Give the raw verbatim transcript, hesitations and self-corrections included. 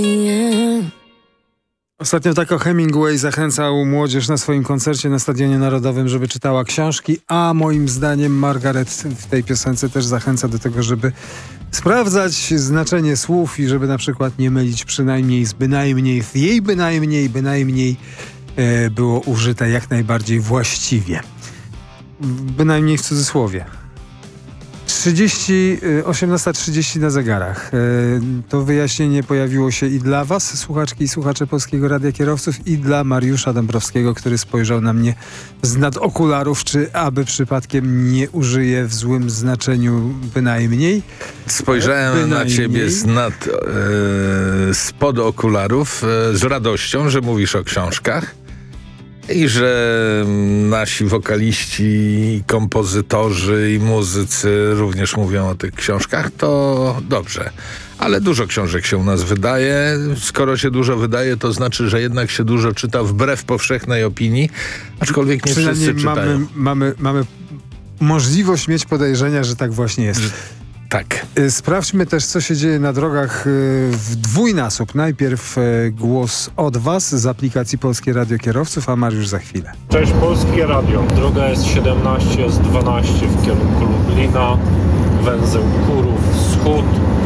Ostatnio tak o Hemingway zachęcał młodzież na swoim koncercie na Stadionie Narodowym, żeby czytała książki, a moim zdaniem Margaret w tej piosence też zachęca do tego, żeby sprawdzać znaczenie słów i żeby na przykład nie mylić przynajmniej z bynajmniej, w jej bynajmniej, bynajmniej e, było użyte jak najbardziej właściwie. Bynajmniej w cudzysłowie. trzydzieści, osiemnasta trzydzieści na zegarach. To wyjaśnienie pojawiło się i dla was, słuchaczki i słuchacze Polskiego Radia Kierowców, i dla Mariusza Dąbrowskiego, który spojrzał na mnie z nad okularów, czy aby przypadkiem nie użyję w złym znaczeniu bynajmniej. Spojrzałem bynajmniej. na ciebie z nad, e, spod okularów e, z radością, że mówisz o książkach. I że nasi wokaliści, kompozytorzy i muzycy również mówią o tych książkach, to dobrze. Ale dużo książek się u nas wydaje. Skoro się dużo wydaje, to znaczy, że jednak się dużo czyta wbrew powszechnej opinii, aczkolwiek nie wszyscy czytają. Mamy, mamy, mamy możliwość mieć podejrzenia, że tak właśnie jest. Tak. Sprawdźmy też, co się dzieje na drogach w dwójnasób. Najpierw głos od was z aplikacji Polskie Radio Kierowców, a Mariusz za chwilę. Cześć, Polskie Radio. Droga jest siedemnaście, jest dwanaście w kierunku Lublina, węzeł Kurów Wschód.